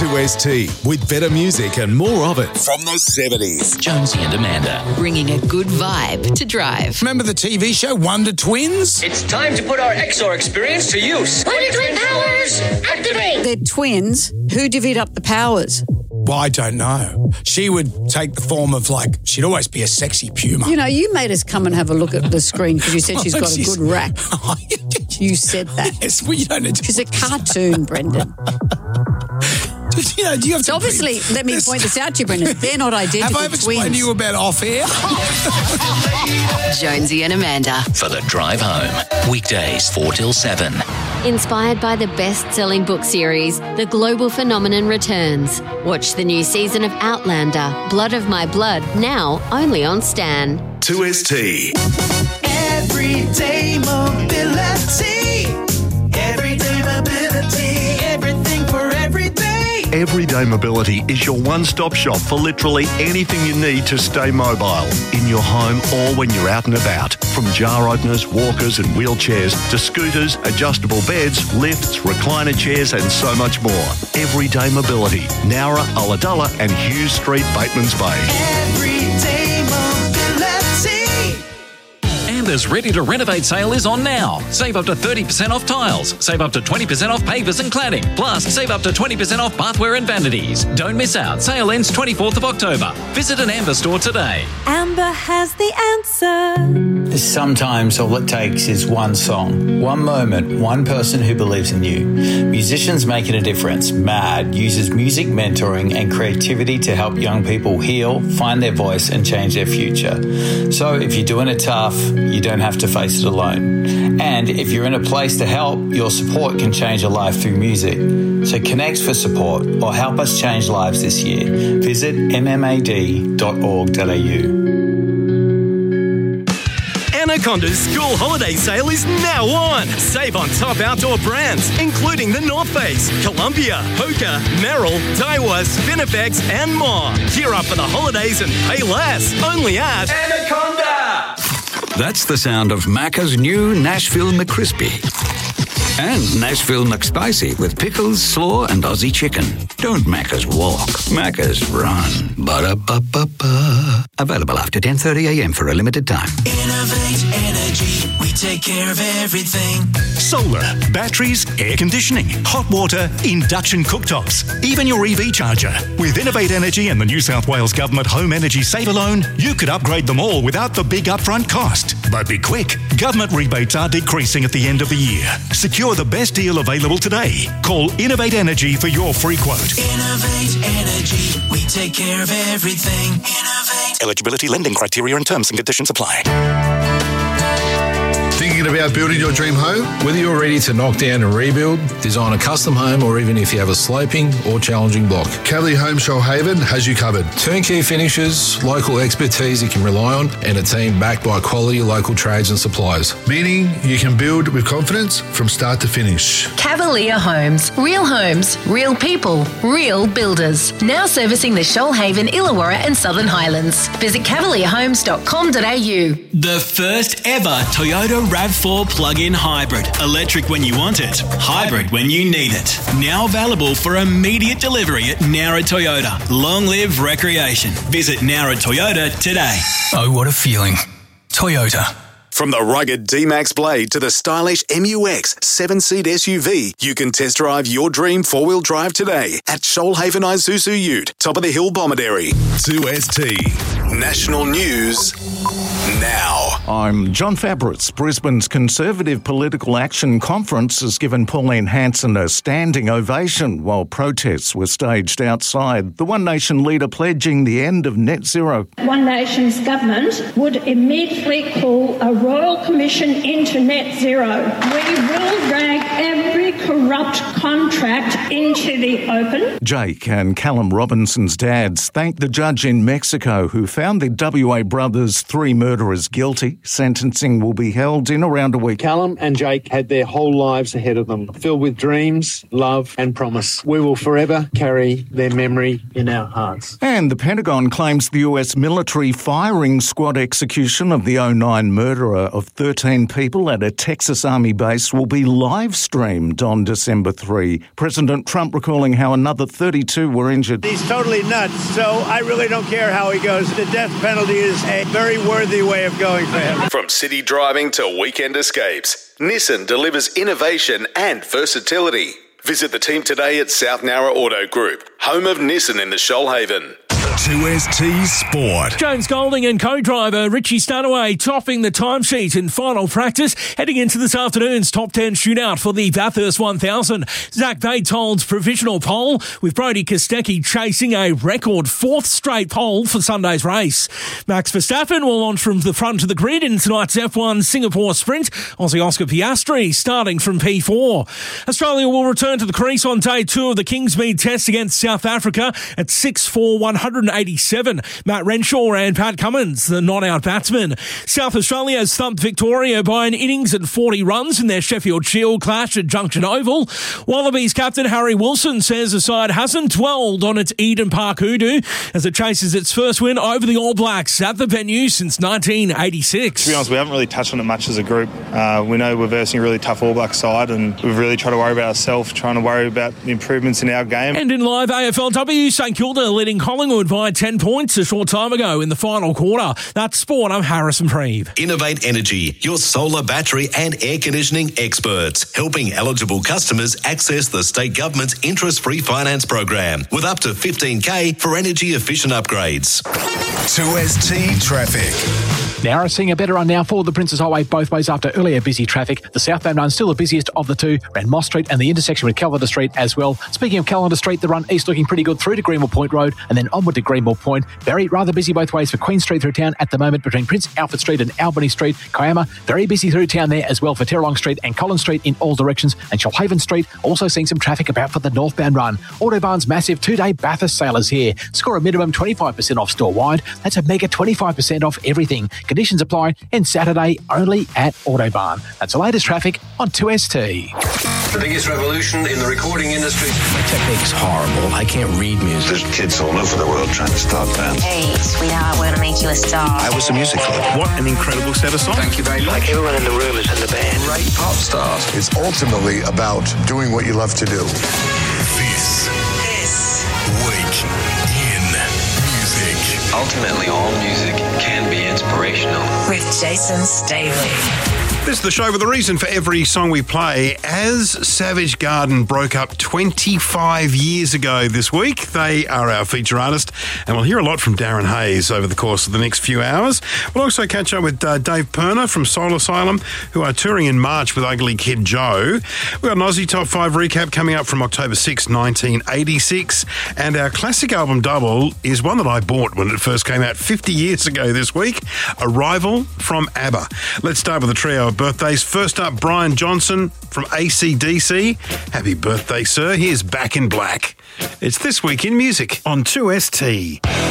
2ST, with better music and more of it from the 70s. Jonesy and Amanda. Bringing a good vibe to drive. Remember the TV show Wonder Twins? It's time to put our XR experience to use. Wonder Twin powers, activate! They're twins. Who divvied up the powers? Well, I don't know. She would take the form of, she'd always be a sexy puma. You know, you made us come and have a look at the screen because you said she's got a good rack. You said that. Yes, well, you don't need to. She's a cartoon, Brendan. You know, do you have to so obviously, let me point this out to you, Brendan. They're not identical twins. Have I ever explained to you about off-air? Jonesy and Amanda. For the drive home. Weekdays 4 till 7. Inspired by the best-selling book series, The Global Phenomenon returns. Watch the new season of Outlander, Blood of My Blood, now only on Stan. 2ST. Everyday mobility. Everyday mobility. Everything for everyday. Everyday Mobility is your one-stop shop for literally anything you need to stay mobile, in your home or when you're out and about. From jar openers, walkers and wheelchairs to scooters, adjustable beds, lifts, recliner chairs and so much more. Everyday Mobility, Nowra, Ulladulla and Hughes Street, Batemans Bay. Everyday mobility. Amber's Ready to Renovate sale is on now. Save up to 30% off tiles. Save up to 20% off pavers and cladding. Plus, save up to 20% off bathware and vanities. Don't miss out. Sale ends 24th of October. Visit an Amber store today. Amber has the answer. Sometimes all it takes is one song, one moment, one person who believes in you. Musicians Making a Difference, MAD, uses music mentoring and creativity to help young people heal, find their voice and change their future. So if you're doing it tough, you don't have to face it alone. And if you're in a place to help, your support can change a life through music. So connect for support or help us change lives this year. Visit mmad.org.au. Anaconda's school holiday sale is now on. Save on top outdoor brands, including the North Face, Columbia, Hoka, Merrell, Daiwa, Spinifex, and more. Gear up for the holidays and pay less. Only at Anaconda. That's the sound of Macca's new Nashville McCrispy. And Nashville McSpicy with pickles, slaw, and Aussie chicken. Don't Macca's walk, Macca's run. Ba-da-ba-ba-ba. Available after 10:30am for a limited time. Innovate Energy. We take care of everything. Solar, batteries, air conditioning, hot water, induction cooktops, even your EV charger. With Innovate Energy and the New South Wales Government Home Energy Saver Loan, you could upgrade them all without the big upfront cost. But be quick, government rebates are decreasing at the end of the year. Secure the best deal available today. Call Innovate Energy for your free quote. Innovate Energy. We take care of everything. Innovate. Eligibility, lending criteria and terms and conditions apply. Thinking about building your dream home? Whether you're ready to knock down and rebuild, design a custom home, or even if you have a sloping or challenging block, Cavalier Home Shoalhaven has you covered. Turnkey finishes, local expertise you can rely on, and a team backed by quality local trades and suppliers. Meaning you can build with confidence from start to finish. Cavalier Homes. Real people, real builders. Now servicing the Shoalhaven, Illawarra and Southern Highlands. Visit cavalierhomes.com.au. The first ever Toyota RAV4 plug-in hybrid. Electric when you want it, hybrid when you need it. Now available for immediate delivery at Nowra Toyota. Long live recreation. Visit Nowra Toyota today. Oh, what a feeling. Toyota. From the rugged D-Max Blade to the stylish MUX 7-seat SUV, you can test drive your dream four-wheel drive today at Shoalhaven Isuzu Ute, top of the hill Bomaderry. 2ST National News now. I'm John Fabris. Brisbane's Conservative Political Action Conference has given Pauline Hanson a standing ovation while protests were staged outside. The One Nation leader pledging the end of net zero. One Nation's government would immediately call a royal commission into net zero. We will drag every corrupt contract into the open. Jake and Callum Robinson's dads thanked the judge in Mexico who found the WA brothers' three murderers guilty. Sentencing will be held in around a week. Callum and Jake had their whole lives ahead of them, filled with dreams, love and promise. We will forever carry their memory in our hearts. And the Pentagon claims the US military firing squad execution of the 2009 murderer of 13 people at a Texas Army base will be live streamed on December December 3. President Trump recalling how another 32 were injured. He's totally nuts, so I really don't care how he goes. The death penalty is a very worthy way of going for him. From city driving to weekend escapes, Nissan delivers innovation and versatility. Visit the team today at South Nowra Auto Group, home of Nissan in the Shoalhaven. 2ST Sport. James Golding and co-driver Richie Stanaway topping the timesheet in final practice, heading into this afternoon's top 10 shootout for the Bathurst 1000. Zach Bates holds provisional pole, with Brody Kostecki chasing a record fourth straight pole for Sunday's race. Max Verstappen will launch from the front of the grid in tonight's F1 Singapore Sprint. Aussie Oscar Piastri starting from P4. Australia will return to the crease on day 2 of the Kingsmead Test against South Africa at 6'4", 187. Matt Renshaw and Pat Cummins, the not-out batsman. South Australia has thumped Victoria by an innings and 40 runs in their Sheffield Shield clash at Junction Oval. Wallabies captain Harry Wilson says the side hasn't dwelled on its Eden Park hoodoo as it chases its first win over the All Blacks at the venue since 1986. To be honest, we haven't really touched on it much as a group. We know we're versing a really tough All Black side, and we've really tried to worry about ourselves, trying to worry about the improvements in our game. And in live AFLW, St Kilda leading Collingwood by 10 points a short time ago in the final quarter. That's sport. I'm Harrison Preeve. Innovate Energy, your solar, battery and air conditioning experts, helping eligible customers access the state government's interest-free finance program with up to $15,000 for energy-efficient upgrades. 2ST Traffic. Now seeing a better run now for the Princes Highway both ways after earlier busy traffic. The southbound run still the busiest of the two around Moss Street and the intersection with Calendar Street as well. Speaking of Calendar Street, the run east looking pretty good through to Greenmore Point Road and then onward to Greenmore Point. Very rather busy both ways for Queen Street through town at the moment between Prince Alfred Street and Albany Street. Kiama, very busy through town there as well for Terralong Street and Collins Street in all directions. And Shoalhaven Street also seeing some traffic about for the northbound run. Autobahn's massive 2-day Bathurst sale is here. Score a minimum 25% off store-wide. That's a mega 25% off everything. Conditions apply and Saturday only at Autobahn. That's the latest traffic on 2ST. The biggest revolution in the recording industry. My technique's horrible. I can't read music. There's kids all over the world trying to start bands. Hey, sweetheart, we're gonna make you a star. I was a music club. What an incredible set of songs. Thank you very much. Like everyone in the room is in the band. Great pop stars. It's ultimately about doing what you love to do. This week in music. Ultimately, all music can be inspirational. With Jason Staley. This is the show with a reason for every song we play. As Savage Garden broke up 25 years ago this week, they are our feature artist, and we'll hear a lot from Darren Hayes over the course of the next few hours. We'll also catch up with Dave Perner from Soul Asylum, who are touring in March with Ugly Kid Joe. We've got an Aussie Top 5 recap coming up from October 6, 1986, and our classic album double is one that I bought when it first came out 50 years ago this week, Arrival from ABBA. Let's start with a trio of birthdays. First up, Brian Johnson from AC/DC. Happy birthday, sir. Here's Back in Black. It's This Week in Music on 2ST.